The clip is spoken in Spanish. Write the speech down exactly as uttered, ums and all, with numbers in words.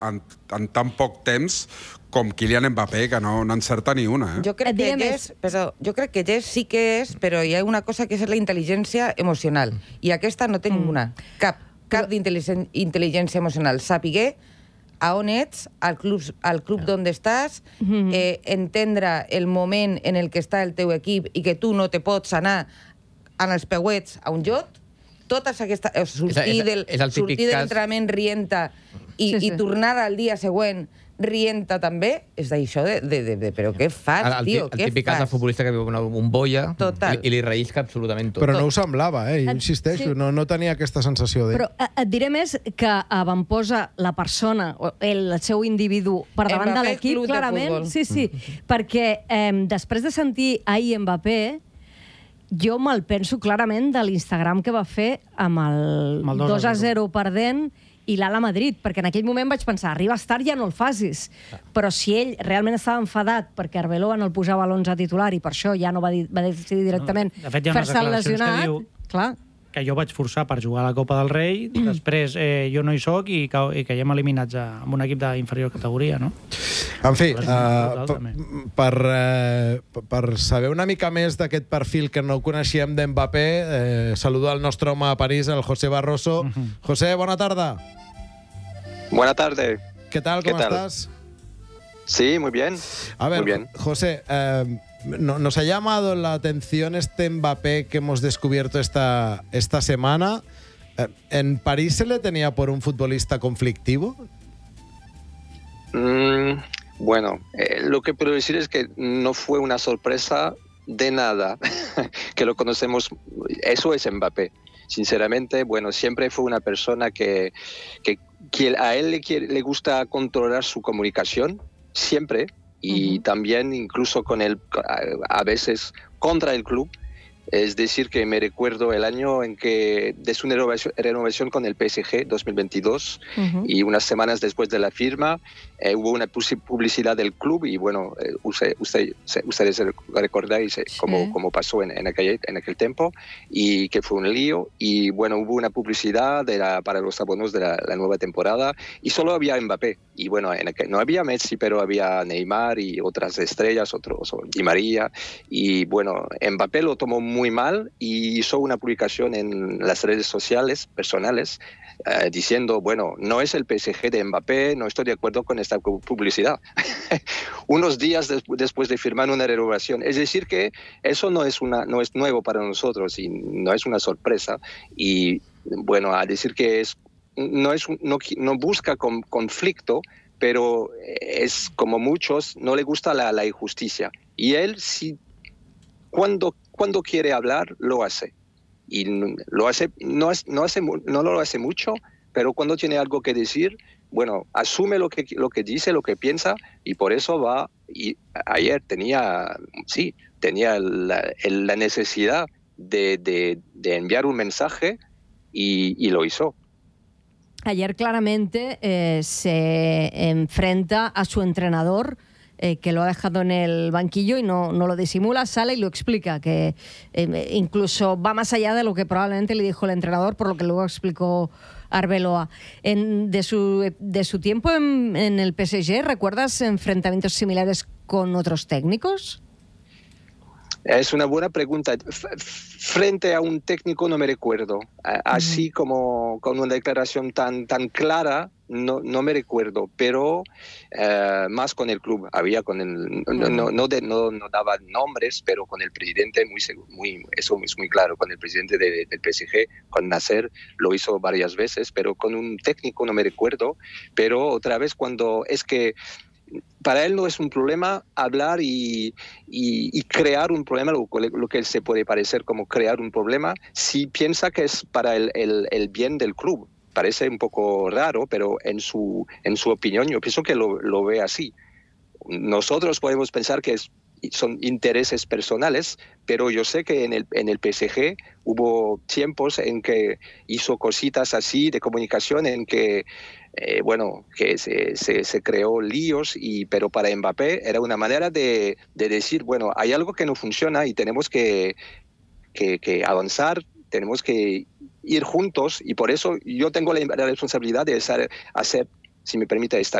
en, en tan poc temps com Kylian Mbappé, que no n'encerta ni una. Eh? Jo crec que Jess, però jo crec que Jess sí que és, però hi ha una cosa que és la intel·ligència emocional, i aquesta no té mm. ninguna. Cap, cap d'intel·ligència emocional. Sapiguer a on ets, al club, al club d'on estàs, mm-hmm. eh, entendre el moment en el que està el teu equip i que tu no te pots anar en els peuets a un jot, totes aquestes... Eh, sortir del, sortir de l'entrenament rienta i, sí, sí. i tornar al dia següent rienta també, és d'això de, de, de, de... Però què fas, el, el, tio? El típic cas de futbolista que viu una bombolla i, i li rellisca absolutament tot. Però no ho semblava, eh? Jo insisteixo, sí. no, no tenia aquesta sensació de... Però et diré més que avantposa la persona, el, el seu individu, per davant de l'equip, clarament. Sí, sí, mm. perquè eh, després de sentir ahir Mbappé, jo me'l penso clarament de l'Instagram que va fer amb el, amb el dos a zero perdent i l'Ala Madrid, perquè en aquell moment vaig pensar, arribes tard, ja no el facis. Però si ell realment estava enfadat perquè Arbeloa no el posava a l'onze titular i per això ja no va, di va decidir directament no, de fet, fer-se lesionat, que diu... clar, que jo vaig forçar per jugar a la Copa del Rei, mm. després eh, jo no hi soc i, ca i caiem eliminats a, amb un equip d'inferior categoria, no? En fi, uh, per, uh, per saber una mica més d'aquest perfil que no coneixíem d'Mbappé, eh, saludo al nostre home a París, el José Barroso. Mm-hmm. José, bona tarda. Buena tarde. ¿Qué tal? ¿Cómo ¿Qué tal? estás? Sí, muy bien. A ver, muy bien. José, eh, no, nos ha llamado la atención este Mbappé que hemos descubierto esta, esta semana. Eh, ¿En París se le tenía por un futbolista conflictivo? Mm, bueno, eh, lo que puedo decir es que no fue una sorpresa de nada, que lo conocemos, eso es Mbappé. Sinceramente, bueno, siempre fue una persona que, que, que a él le, quiere, le gusta controlar su comunicación, siempre, y uh-huh. también incluso con el, a veces contra el club. Es decir, que me recuerdo el año en que, de su renovación, renovación con el P S G, dos mil veintidós, uh-huh. y unas semanas después de la firma, eh, hubo una publicidad del club y, bueno, eh, usted, usted, ustedes recordáis eh, sí. cómo, cómo pasó en, en, aquel, en aquel tiempo, y que fue un lío, y, bueno, hubo una publicidad de la, para los abonos de la, la nueva temporada, y solo había Mbappé, y, bueno, en aquel, no había Messi, pero había Neymar y otras estrellas, otros, Di María, y, bueno, Mbappé lo tomó muy mal y hizo una publicación en las redes sociales personales eh, diciendo, bueno, no es el P S G de Mbappé, no estoy de acuerdo con esta publicidad. Unos días des después de firmar una renovación. Es decir que eso no es, una, no es nuevo para nosotros y no es una sorpresa. Y bueno, a decir que es, no, es, no, no busca con, conflicto, pero es como muchos, no le gusta la, la injusticia. Y él sí, cuando Cuando quiere hablar, lo hace. Y lo hace no, no, hace, no lo hace mucho, pero cuando tiene algo que decir, bueno, asume lo que, lo que dice, lo que piensa, y por eso va. Y ayer tenía, sí, tenía la, la necesidad de, de, de enviar un mensaje y, y lo hizo. Ayer claramente eh, se enfrenta a su entrenador, Eh, que lo ha dejado en el banquillo y no, no lo disimula, sale y lo explica, que eh, incluso va más allá de lo que probablemente le dijo el entrenador, por lo que luego explicó Arbeloa. En, de, su, de su tiempo en, en el P S G, ¿recuerdas enfrentamientos similares con otros técnicos? Es una buena pregunta. Frente a un técnico no me recuerdo. Así uh-huh. como con una declaración tan, tan clara, no, no me recuerdo, pero eh, más con el club. Había con el, no, no, no, de, no, no daba nombres, pero con el presidente, muy, muy, eso es muy claro, con el presidente de, del P S G, con Nasser, lo hizo varias veces, pero con un técnico no me recuerdo. Pero otra vez cuando es que para él no es un problema hablar y, y, y crear un problema, lo, lo que se puede parecer como crear un problema, si piensa que es para el, el, el bien del club. Parece un poco raro, pero en su, en su opinión yo pienso que lo, lo ve así. Nosotros podemos pensar que es, son intereses personales, pero yo sé que en el, en el P S G hubo tiempos en que hizo cositas así de comunicación, en que Eh, bueno, que se, se, se creó líos, y, pero para Mbappé era una manera de, de decir, bueno, hay algo que no funciona y tenemos que, que, que avanzar, tenemos que ir juntos, y por eso yo tengo la, la responsabilidad de hacer, hacer si me permite esta